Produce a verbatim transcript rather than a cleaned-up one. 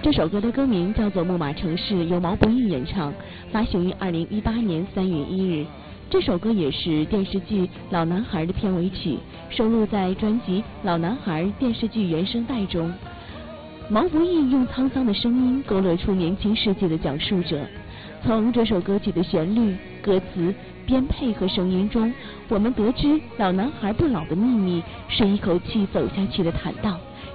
这首歌的歌名叫做《木马城市》，由毛不易演唱，发行于二零一八年三月一日。这首歌也是电视剧《老男孩》的片尾曲，收录在专辑《老男孩》电视剧原声带中。毛不易用沧桑的声音勾勒出年轻世界的讲述者。从这首歌曲的旋律、歌词、编配和声音中，我们得知老男孩不老的秘密是一口气走下去的坦荡。